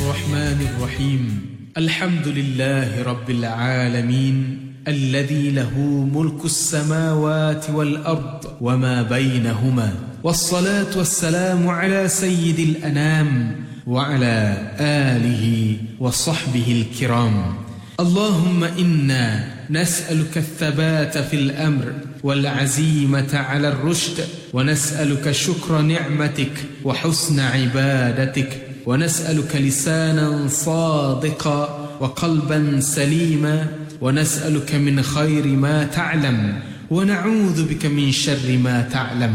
الرحمن الرحيم الحمد لله رب العالمين الذي له ملك السماوات والأرض وما بينهما والصلاة والسلام على سيد الأنام وعلى آله وصحبه الكرام اللهم إنا نسألك الثبات في الأمر والعزيمة على الرشد ونسألك شكر نعمتك وحسن عبادتك ونسألك لسانا صادقا وقلبا سليما ونسألك من خير ما تعلم ونعوذ بك من شر ما تعلم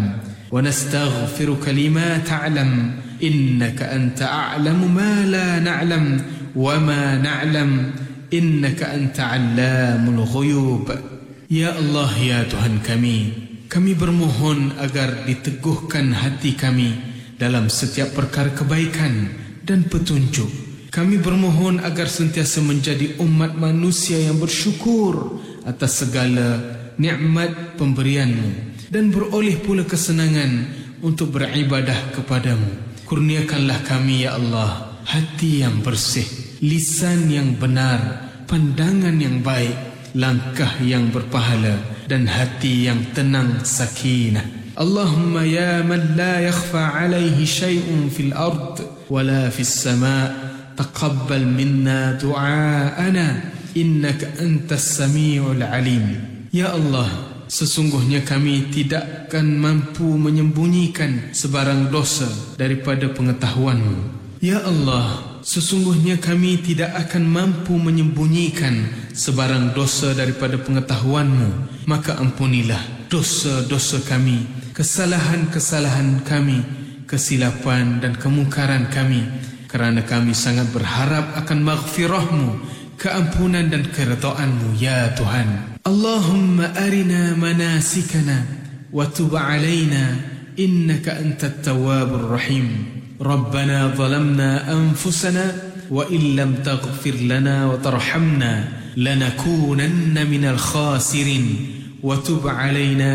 ونستغفرك لما تعلم إنك أنت أعلم ما لا نعلم وما نعلم إنك أنت علام الغيوب. Ya Allah, ya Tuhan kami bermohon agar diteguhkan hati kami dalam setiap perkara kebaikan dan petunjuk. Kami bermohon agar sentiasa menjadi umat manusia yang bersyukur atas segala nikmat pemberian-Mu dan beroleh pula kesenangan untuk beribadah kepadamu. Kurniakanlah kami, ya Allah, hati yang bersih, lisan yang benar, pandangan yang baik, langkah yang berpahala dan hati yang tenang sakinah. Allahumma ya man la yakhfa alayhi shay'un fil ard wala fis sama' taqabbal minna du'aana innaka antas sami'ul alim. Ya Allah, sesungguhnya kami tidak akan mampu menyembunyikan sebarang dosa daripada pengetahuan-Mu. Ya Allah, sesungguhnya kami tidak akan mampu menyembunyikan sebarang dosa daripada pengetahuan-Mu. Maka ampunilah dosa-dosa kami, kesalahan-kesalahan kami, kesilapan dan kemungkaran kami, kerana kami sangat berharap akan maghfirah-Mu, keampunan dan keredaan-Mu, ya Tuhan. Allahumma arina manasikana wa tub alaina innaka antat tawwabur rahim. ربنا ظلمنا أنفسنا وإن لم تغفر لنا وترحمنا لنكونن من الخاسرين وتب علينا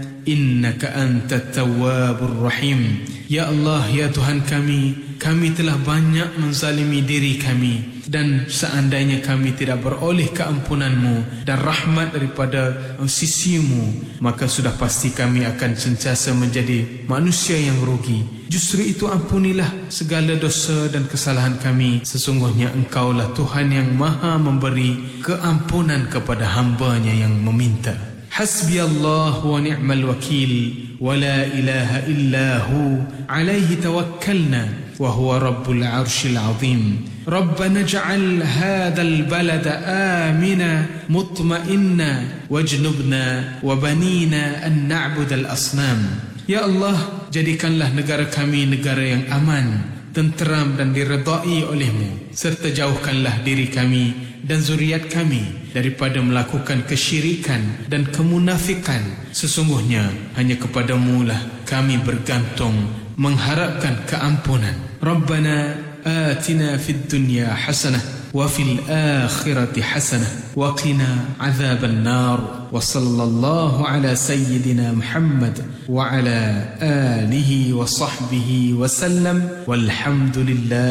إنك أنت التواب الرحيم. Ya Allah, ya Tuhan kami telah banyak menzalimi diri kami, dan seandainya kami tidak beroleh keampunan-Mu dan rahmat daripada sisi-Mu, maka sudah pasti kami akan sentiasa menjadi manusia yang rugi. Justru itu ampunilah segala dosa dan kesalahan kami. Sesungguhnya Engkaulah Tuhan yang maha memberi keampunan kepada hamba-Nya yang meminta. Hasbi Allah wa ni'mal wakil wa la ilaha illa hu alaihi tawakkalna wa huwa rabbul arshil azim. Rabbana ja'al hadzal balada amina mutma'inna wajnubna wa banina an na'budal asnam. Ya Allah, jadikanlah negara kami negara yang aman, tenteram dan diredai oleh-Mu, serta jauhkanlah diri kami dan zuriat kami daripada melakukan kesyirikan dan kemunafikan. Sesungguhnya hanya kepadamu lah kami bergantung, mengharapkan keampunan. Rabbana atina fid dunya hasanah wa fil akhirati hasanah wa qina adzaban nar. Wa sallallahu ala sayyidina Muhammad wa ala alihi wa sahbihi wa sallam walhamdulillah.